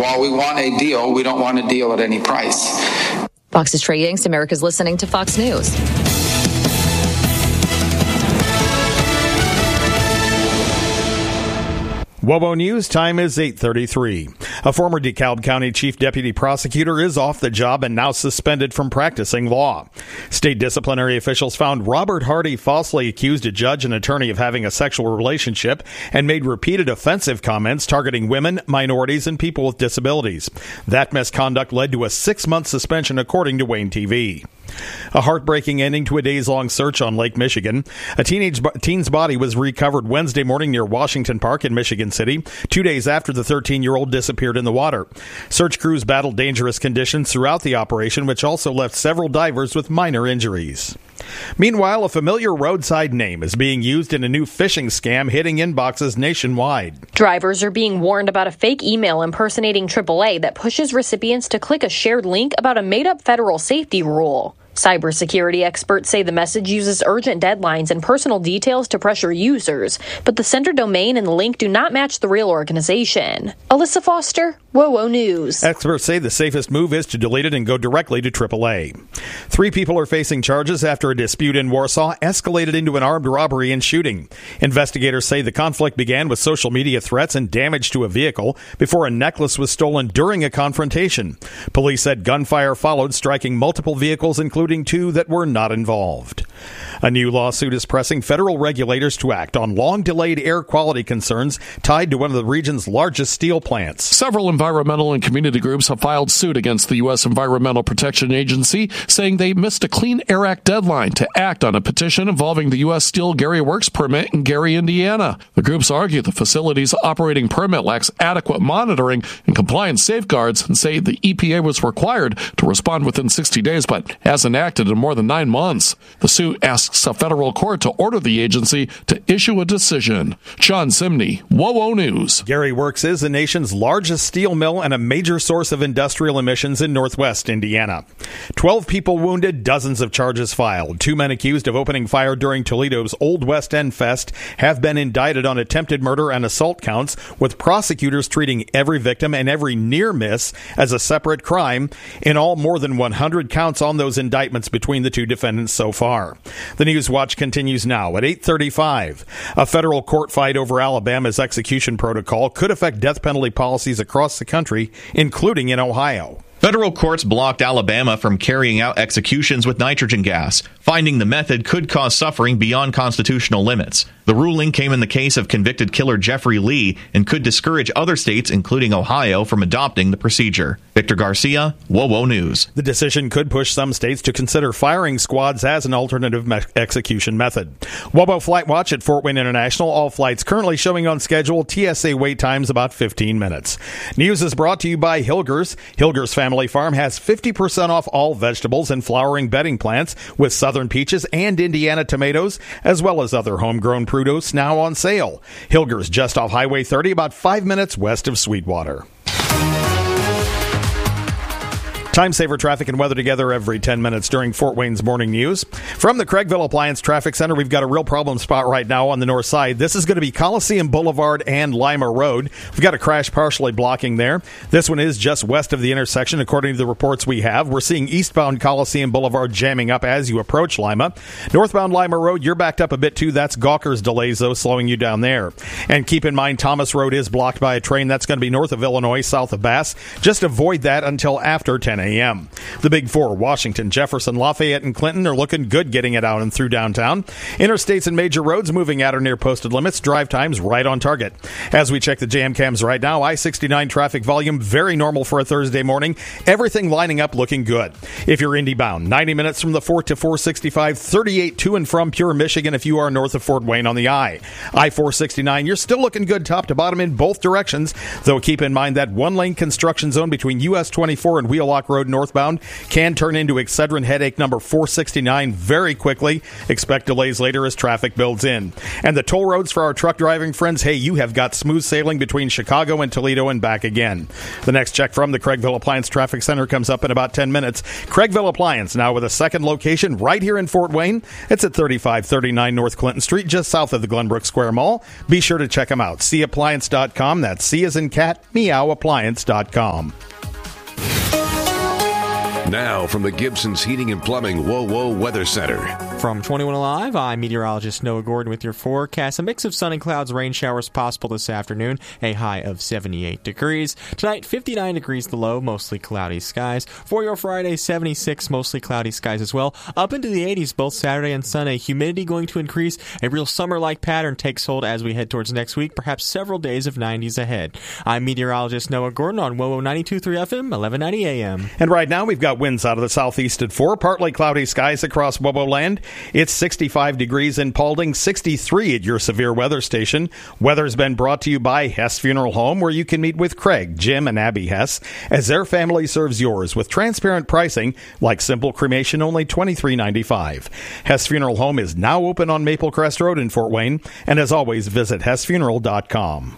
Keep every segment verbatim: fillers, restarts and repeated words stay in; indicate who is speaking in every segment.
Speaker 1: while we want a deal, we don't want a deal at any price.
Speaker 2: Fox is Trey Yanks. America's listening to Fox News.
Speaker 3: WOWO News, time is eight thirty-three. A former DeKalb County Chief Deputy Prosecutor is off the job and now suspended from practicing law. State disciplinary officials found Robert Hardy falsely accused a judge and attorney of having a sexual relationship and made repeated offensive comments targeting women, minorities, and people with disabilities. That misconduct led to a six-month suspension, according to Wayne T V. A heartbreaking ending to a days-long search on Lake Michigan. A teenage teen's body was recovered Wednesday morning near Washington Park in Michigan City, two days after the thirteen-year-old disappeared in the water. Search crews battled dangerous conditions throughout the operation, which also left several divers with minor injuries. Meanwhile, a familiar roadside name is being used in a new phishing scam hitting inboxes nationwide.
Speaker 4: Drivers are being warned about a fake email impersonating triple A that pushes recipients to click a shared link about a made-up federal safety rule. Cybersecurity experts say the message uses urgent deadlines and personal details to pressure users, but the sender domain and the link do not match the real organization. Alyssa Foster, WOWO News.
Speaker 3: Experts say the safest move is to delete it and go directly to triple A. Three people are facing charges after a dispute in Warsaw escalated into an armed robbery and shooting. Investigators say the conflict began with social media threats and damage to a vehicle before a necklace was stolen during a confrontation. Police said gunfire followed, striking multiple vehicles, including two that were not involved. A new lawsuit is pressing federal regulators to act on long-delayed air quality concerns tied to one of the region's largest steel plants.
Speaker 5: Several environmental and community groups have filed suit against the U S Environmental Protection Agency, saying they missed a Clean Air Act deadline to act on a petition involving the U S Steel Gary Works permit in Gary, Indiana. The groups argue the facility's operating permit lacks adequate monitoring and compliance safeguards and say the E P A was required to respond within sixty days but hasn't acted in more than nine months. The suit asks a federal court to order the agency to issue a decision. John Simney, WOWO News.
Speaker 3: Gary Works is the nation's largest steel mill and a major source of industrial emissions in northwest Indiana. Twelve people wounded, dozens of charges filed. Two men accused of opening fire during Toledo's Old West End Fest have been indicted on attempted murder and assault counts, with prosecutors treating every victim and every near miss as a separate crime. In all, more than one hundred counts on those indictments between the two defendants so far. The News Watch continues now at eight thirty-five. A federal court fight over Alabama's execution protocol could affect death penalty policies across the country, including in Ohio.
Speaker 6: Federal courts blocked Alabama from carrying out executions with nitrogen gas, finding the method could cause suffering beyond constitutional limits. The ruling came in the case of convicted killer Jeffrey Lee and could discourage other states, including Ohio, from adopting the procedure. Victor Garcia, WOWO News.
Speaker 3: The decision could push some states to consider firing squads as an alternative me- execution method. WOWO Flight Watch at Fort Wayne International. All flights currently showing on schedule. T S A wait times about fifteen minutes. News is brought to you by Hilgers. Hilgers Family Farm has fifty percent off all vegetables and flowering bedding plants with southern peaches and Indiana tomatoes, as well as other homegrown produce now on sale. Hilgers just off Highway thirty, about five minutes west of Sweetwater. Time saver traffic and weather together every ten minutes during Fort Wayne's Morning News. From the Craigville Appliance Traffic Center, we've got a real problem spot right now on the north side. This is going to be Coliseum Boulevard and Lima Road. We've got a crash partially blocking there. This one is just west of the intersection, according to the reports we have. We're seeing eastbound Coliseum Boulevard jamming up as you approach Lima. Northbound Lima Road, you're backed up a bit too. That's Gawker's delays, though, slowing you down there. And keep in mind, Thomas Road is blocked by a train. That's going to be north of Illinois, south of Bass. Just avoid that until after ten a.m. The Big Four, Washington, Jefferson, Lafayette, and Clinton, are looking good getting it out and through downtown. Interstates and major roads moving at or near posted limits. Drive times right on target. As we check the jam cams right now, I sixty-nine traffic volume very normal for a Thursday morning. Everything lining up looking good. If you're Indy bound, ninety minutes from the Fort to four sixty-five, thirty-eight to and from Pure, Michigan if you are north of Fort Wayne on the I. I four sixty-nine, you're still looking good top to bottom in both directions, though keep in mind that one-lane construction zone between U S twenty-four and Wheelock Road Road northbound can turn into Excedrin headache number four sixty-nine very quickly. Expect delays later as traffic builds in. And the toll roads for our truck driving friends, hey, you have got smooth sailing between Chicago and Toledo and back again. The next check from the Craigville Appliance Traffic Center comes up in about ten minutes. Craigville Appliance now with a second location right here in Fort Wayne. It's at thirty-five thirty-nine North Clinton Street, just south of the Glenbrook Square Mall. Be sure to check them out. see appliance dot com. That's C as in cat, meow appliance dot com.
Speaker 7: Now from the Gibson's Heating and Plumbing Whoa Whoa Weather Center.
Speaker 8: From twenty-one Alive, I'm meteorologist Noah Gordon with your forecast. A mix of sun and clouds, rain showers possible this afternoon, a high of seventy-eight degrees. Tonight, fifty-nine degrees the low, mostly cloudy skies. For your Friday, seventy-six, mostly cloudy skies as well. Up into the eighties both Saturday and Sunday. Humidity going to increase. A real summer-like pattern takes hold as we head towards next week, perhaps several days of nineties ahead. I'm meteorologist Noah Gordon on W O W O ninety-two point three F M, eleven ninety A M.
Speaker 3: And right now, we've got winds out of the southeast at four, partly cloudy skies across W O W O land. It's sixty-five degrees in Paulding, sixty-three at your severe weather station. Weather's been brought to you by Hess Funeral Home, where you can meet with Craig, Jim, and Abby Hess as their family serves yours with transparent pricing like simple cremation, only twenty-three ninety-five. Hess Funeral Home is now open on Maple Crest Road in Fort Wayne, and as always, visit hess funeral dot com.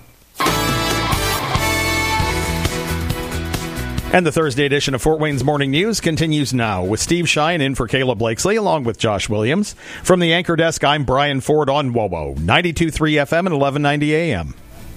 Speaker 3: And the Thursday edition of Fort Wayne's Morning News continues now with Steve Shine in for Caleb Blakesley along with Josh Williams. From the anchor desk, I'm Brian Ford on W O W O ninety-two point three F M and eleven ninety A M.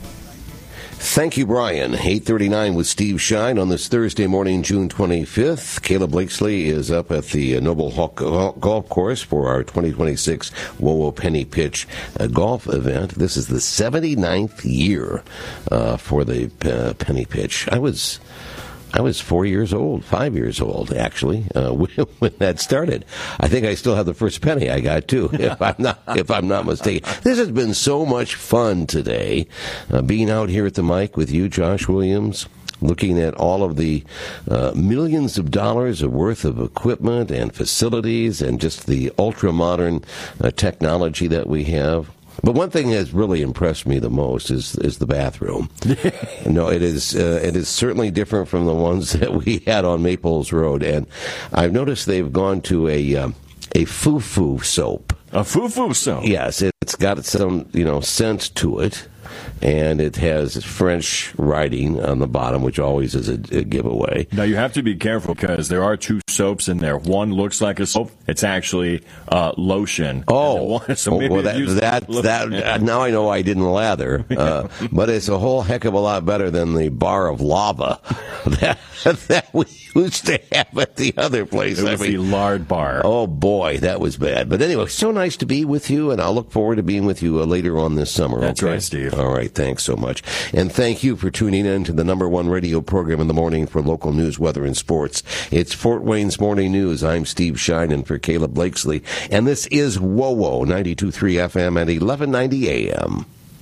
Speaker 9: Thank you, Brian. eight thirty-nine with Steve Shine on this Thursday morning, June twenty-fifth. Caleb Blakesley is up at the Noble Hawk Golf Course for our twenty twenty-six W O W O Penny Pitch uh, golf event. This is the seventy-ninth year uh, for the uh, Penny Pitch. I was... I was four years old, five years old, actually, uh, when that started. I think I still have the first penny I got, too, if I'm not, if I'm not mistaken. This has been so much fun today, uh, being out here at the mic with you, Josh Williams, looking at all of the uh, millions of dollars of worth of equipment and facilities and just the ultra-modern uh, technology that we have. But one thing that has really impressed me the most is is the bathroom. No, it is uh, it is certainly different from the ones that we had on Maples Road, and I've noticed they've gone to a um, a foo-foo soap.
Speaker 10: A foo-foo soap.
Speaker 9: Yes, it's got some you know scent to it. And it has French writing on the bottom, which always is a, a giveaway.
Speaker 10: Now, you have to be careful because there are two soaps in there. One looks like a soap. It's actually uh, lotion.
Speaker 9: Oh,
Speaker 10: one, so
Speaker 9: oh well, that, that, that, that, now I know I didn't lather. Uh, but it's a whole heck of a lot better than the bar of lava that, that we used to have at the other place.
Speaker 10: It was
Speaker 9: I mean,
Speaker 10: the lard bar.
Speaker 9: Oh, boy, that was bad. But anyway, so nice to be with you, and I'll look forward to being with you uh, later on this summer.
Speaker 10: That's
Speaker 9: okay?
Speaker 10: right, Steve.
Speaker 9: All right, thanks so much. And thank you for tuning in to the number one radio program in the morning for local news, weather, and sports. It's Fort Wayne's Morning News. I'm Steve Shine in for Caleb Blakesley, and this is W O W O ninety-two point three F M at eleven ninety A M.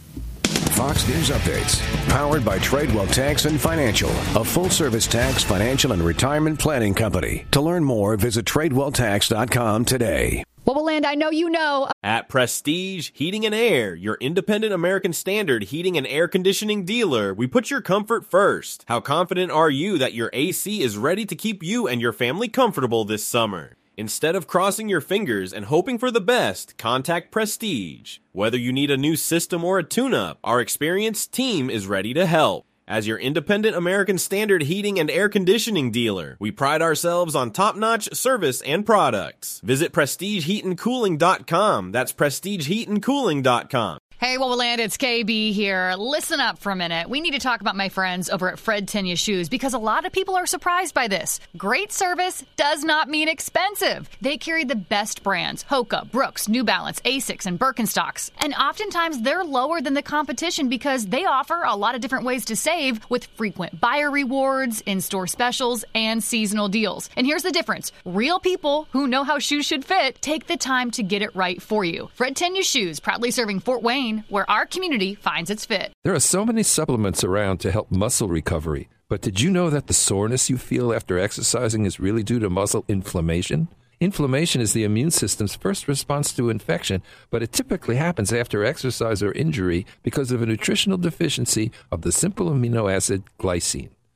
Speaker 7: Fox News Updates, powered by Tradewell Tax and Financial, a full-service tax, financial, and retirement planning company. To learn more, visit tradewell tax dot com today.
Speaker 11: W O W O Land, I know you know.
Speaker 12: At Prestige Heating and Air, your independent American Standard heating and air conditioning dealer, we put your comfort first. How confident are you that your A C is ready to keep you and your family comfortable this summer? Instead of crossing your fingers and hoping for the best, contact Prestige. Whether you need a new system or a tune-up, our experienced team is ready to help. As your independent American Standard heating and air conditioning dealer, we pride ourselves on top-notch service and products. Visit prestige heat and cooling dot com. That's prestige heat and cooling dot com.
Speaker 11: Hey, W O W O Land, it's K B here. Listen up for a minute. We need to talk about my friends over at Fred Tenya Shoes because a lot of people are surprised by this. Great service does not mean expensive. They carry the best brands, Hoka, Brooks, New Balance, Asics, and Birkenstocks. And oftentimes they're lower than the competition because they offer a lot of different ways to save with frequent buyer rewards, in-store specials, and seasonal deals. And here's the difference. Real people who know how shoes should fit take the time to get it right for you. Fred Tenya Shoes, proudly serving Fort Wayne, where our community finds its fit.
Speaker 13: There are so many supplements around to help muscle recovery, but did you know that the soreness you feel after exercising is really due to muscle inflammation? Inflammation is the immune system's first response to infection, but it typically happens after exercise or injury because of a nutritional deficiency of the simple amino acid glycine.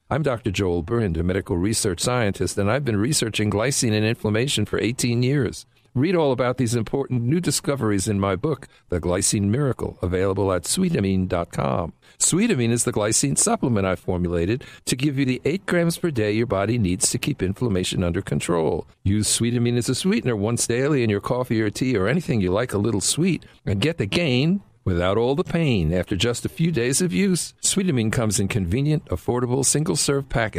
Speaker 13: I'm Doctor Joel Brind, a medical research scientist, and I've been researching glycine and inflammation for eighteen years. Read all about these important new discoveries in my book, The Glycine Miracle, available at sweetamine dot com. Sweetamine is the glycine supplement I formulated to give you the eight grams per day your body needs to keep inflammation under control. Use Sweetamine as a sweetener once daily in your coffee or tea or anything you like a little sweet, and get the gain without all the pain after just a few days of use. Sweetamine comes in convenient, affordable, single-serve packets.